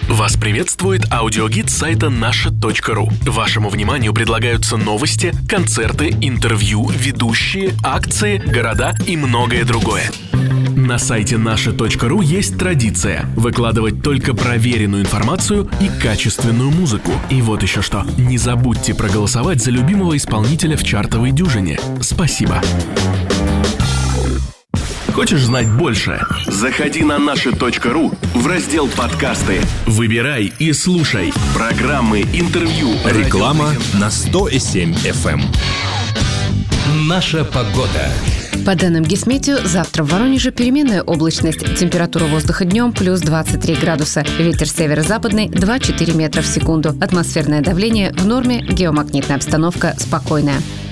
Вас приветствует аудиогид сайта наша.ру. Вашему вниманию предлагаются новости, концерты, интервью, ведущие, акции, города и многое другое. На сайте наша.ру есть традиция выкладывать только проверенную информацию и качественную музыку. И вот еще что. Не забудьте проголосовать за любимого исполнителя в чартовой дюжине. Спасибо. Хочешь знать больше? Заходи на наша.ру в раздел «Подкасты». Выбирай и слушай программы, интервью. Реклама на 100,7 FM. Наша погода. По данным Гисметео, завтра в Воронеже переменная облачность. Температура воздуха днем плюс 23 градуса. Ветер северо-западный 2-4 метра в секунду. Атмосферное давление в норме, геомагнитная обстановка спокойная.